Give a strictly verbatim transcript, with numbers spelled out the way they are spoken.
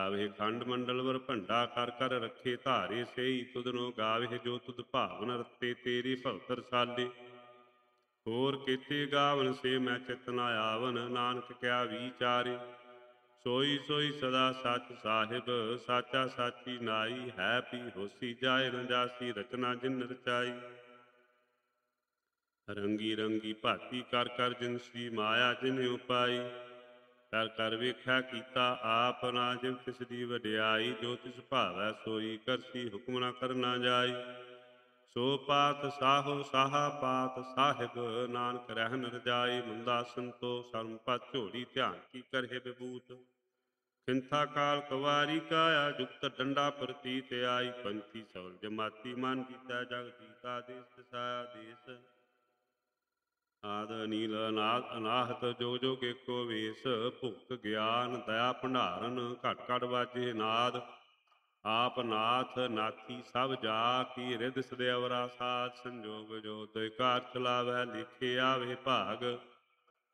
ਗਾਵੇ ਖੰਡ ਮੰਡਲ ਵਰ ਭੰਡਾ ਕਰ ਕਰ ਰੱਖੇ ਧਾਰੇ ਸਈ ਤੁਧਨੋ ਗਾਵੇ ਜੋ ਤੁਧ ਭਾਵਨ ਰਤੇ ਤੇਰੀ ਭਗਤ ਰਸਾਲੇ ਹੋਰ ਕੀਤੇ ਗਾਵਨ ਸੇ ਮੈਂ ਚਿਤ ਨ ਆਵਨ ਨਾਨਕ ਕਿਆ ਵਿਚਾਰੇ ਸੋਈ ਸੋਈ ਸਦਾ ਸੱਚ ਸਾਹਿਬ ਸਾਚਾ ਸਾਚੀ ਨਾਈ ਹੈ ਪੀ ਹੋਸੀ ਜਾਏ ਨ ਜਾਸੀ ਰਚਨਾ ਜਿਨ ਰਚਾਈ ਰੰਗੀ ਰੰਗੀ ਭਾਤੀ ਕਰ ਕਰ ਜਿਨ ਸ੍ਰੀ ਮਾਇਆ ਜਿਨ ਉਪਾਈ ਕਰ ਕਰ ਵੇਖਿਆ ਕੀਤਾ ਆਪ ਨਾ ਜਿਵ ਤਿਸ ਦੀ ਵਡਿਆਈ ਜੋ ਤਿਸ ਭਾਵੈ ਸੋਈ ਕਰਸੀ ਹੁਕਮ ਨਾ ਕਰਨਾ ਜਾਈ ਸੋ ਪਾਤ ਸਾਹੋ ਸਾਹਾ ਪਾਤ ਸਾਹਿਬ ਨਾਨਕ ਰਹਿਨ ਰਜਾਈ ਮੁੰਦਾ ਸੰਤੋ ਸਰਮ ਪਤ ਝੋਲੀ ਧਿਆਨ ਕੀ ਕਰਹਿ ਬਿਬੂਤ ਖਿੰਥਾ ਕਾਲ ਕਵਾਰੀ ਕਾਇਆ ਜੁਗਤ ਡੰਡਾ ਪ੍ਰਤੀਤ ਆਈ ਪੰਥੀ ਸਵਲ ਜਮਾਤੀ ਮਨ ਜੀਤਾ ਜਗ ਜੀਤਾ ਦੇਸ ਦਸਾਇਆ ਦੇਸ ਆਦ ਅਨੀਲ ਅਨਾਦ ਅਨਾਹਤ ਜੋ ਜੋ ਏਕੋ ਵੇਸ ਭੁਗਤ ਗਿਆਨ ਦਇਆ ਭੰਡਾਰਨ ਘਟ ਘਟ ਵਾਜੇ ਨਾਦ ਆਪ ਨਾਥ ਨਾਥੀ ਸਭ ਜਾ ਕੀ ਰਿਧ ਸਦਿਅਵਰਾ ਸਾਧ ਸੰਜੋਗ ਜੋ ਦੁਇ ਕਾਰ ਚਲਾਵੈ ਲਿਖੇ ਆਵੇ ਭਾਗ